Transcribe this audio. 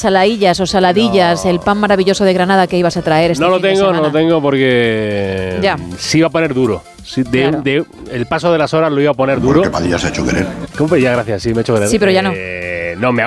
saladillas o saladillas, el pan maravilloso de Granada que ibas a traer este No lo fin de tengo, semana? no lo tengo porque Ya. sí iba a poner duro. Sí, Claro. El paso de las horas lo iba a poner duro. Porque Padilla se ha hecho querer. ¿Cómo? Ya, gracias, sí, me he hecho querer. Sí, pero ya no. No, me